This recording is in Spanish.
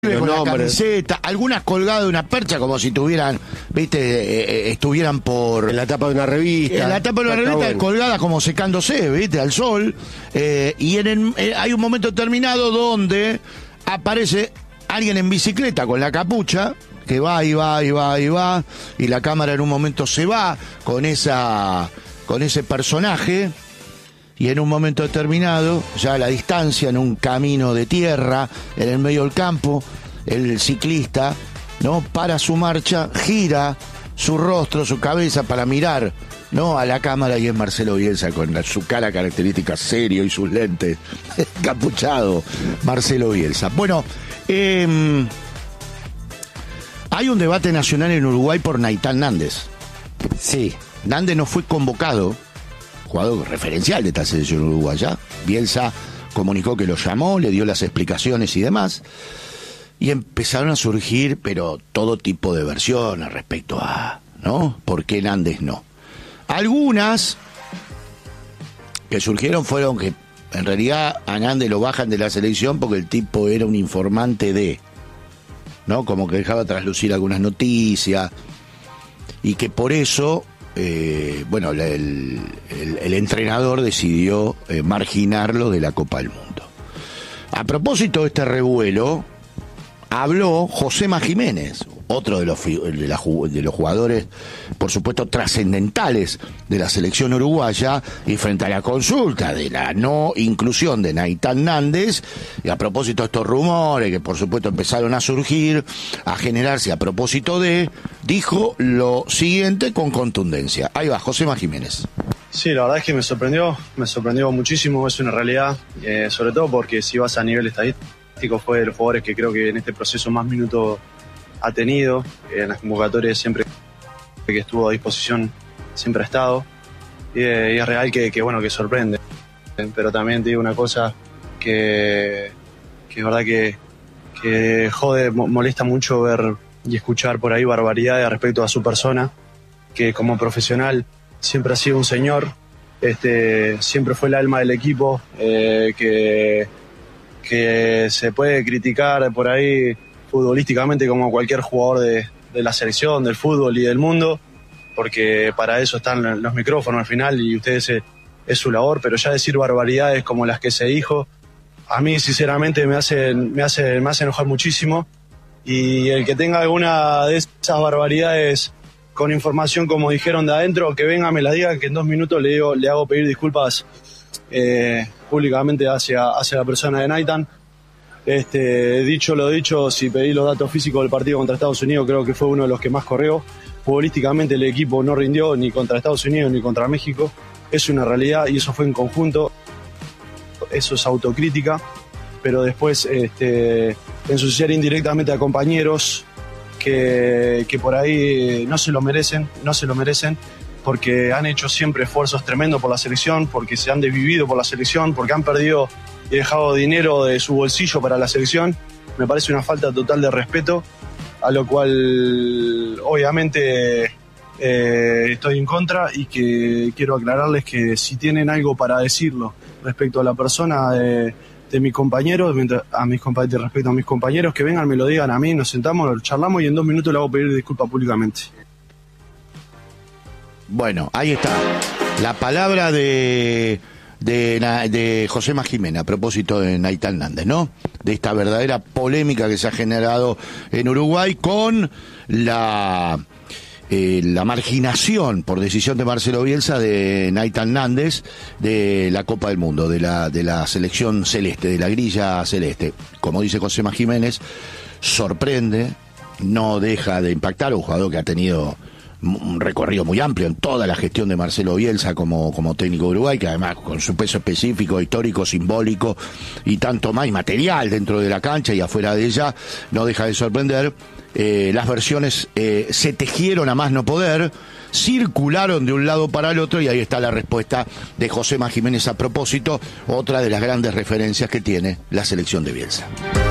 con la camiseta, algunas colgadas de una percha como si tuvieran, viste, estuvieran por... En la tapa de una revista. En la tapa de una revista, bueno, colgadas como secándose, viste, al sol. Y hay un momento terminado donde aparece alguien en bicicleta con la capucha, que va y va y va y va, y la cámara en un momento se va con ese personaje. Y en un momento determinado, ya a la distancia, en un camino de tierra, en el medio del campo, el ciclista, ¿no?, para su marcha, gira su rostro, su cabeza para mirar, ¿no?, a la cámara, y es Marcelo Bielsa con su cara característica, serio, y sus lentes, capuchado, Marcelo Bielsa. Bueno, hay un debate nacional en Uruguay por Naitán Nández. Sí. Nández no fue convocado, jugador referencial de esta selección uruguaya. Bielsa comunicó que lo llamó, le dio las explicaciones y demás, y empezaron a surgir, pero todo tipo de versiones respecto a, ¿no?, ¿por qué Nández no? Algunas que surgieron fueron que en realidad a Nández lo bajan de la selección porque el tipo era un informante de, ¿no?, como que dejaba traslucir algunas noticias, y que por eso bueno, el entrenador decidió marginarlo de la Copa del Mundo. A propósito de este revuelo, habló Josema Jiménez, otro de los jugadores, por supuesto, trascendentales de la selección uruguaya, y frente a la consulta de la no inclusión de Naitán Nández, y a propósito de estos rumores que por supuesto empezaron a surgir, a generarse a propósito de, dijo lo siguiente con contundencia. Ahí va, Josema Jiménez. Sí, la verdad es que me sorprendió muchísimo, es una realidad, sobre todo porque si vas a nivel estadístico fue de los jugadores que creo que en este proceso más minutos ha tenido, en las convocatorias siempre que estuvo a disposición siempre ha estado, y es real que bueno, que sorprende, pero también te digo una cosa que es verdad que jode, molesta mucho ver y escuchar por ahí barbaridades respecto a su persona, que como profesional siempre ha sido un señor, siempre fue el alma del equipo, que se puede criticar por ahí futbolísticamente como cualquier jugador de la selección, del fútbol y del mundo, porque para eso están los micrófonos al final y ustedes es su labor, pero ya decir barbaridades como las que se dijo, a mí sinceramente me hace enojar muchísimo, y el que tenga alguna de esas barbaridades con información como dijeron de adentro, que venga, me la diga, que en 2 minutos le hago pedir disculpas públicamente hacia la persona de Naitán. Dicho lo dicho, si pedí los datos físicos del partido contra Estados Unidos, creo que fue uno de los que más corrió. Futbolísticamente el equipo no rindió ni contra Estados Unidos ni contra México, es una realidad y eso fue en conjunto, eso es autocrítica, pero después ensuciar indirectamente a compañeros que por ahí no se lo merecen, porque han hecho siempre esfuerzos tremendos por la selección, porque se han desvivido por la selección, porque han perdido y dejado dinero de su bolsillo para la selección. Me parece una falta total de respeto, a lo cual obviamente estoy en contra, y que quiero aclararles que si tienen algo para decirlo respecto a la persona de mis compañeros, respecto a mis compañeros, que vengan, me lo digan a mí, nos sentamos, lo charlamos y en 2 minutos le hago pedir disculpas públicamente. Bueno, ahí está la palabra de Josema Jiménez a propósito de Naitán Nández, ¿no? De esta verdadera polémica que se ha generado en Uruguay con la marginación por decisión de Marcelo Bielsa de Naitán Nández de la Copa del Mundo, de la selección celeste, de la grilla celeste. Como dice Josema Jiménez, sorprende, no deja de impactar, un jugador que ha tenido un recorrido muy amplio en toda la gestión de Marcelo Bielsa como técnico de Uruguay, que además con su peso específico, histórico, simbólico y tanto más, y material dentro de la cancha y afuera de ella, no deja de sorprender. Las versiones se tejieron a más no poder, circularon de un lado para el otro, y ahí está la respuesta de Josema Jiménez a propósito, otra de las grandes referencias que tiene la selección de Bielsa.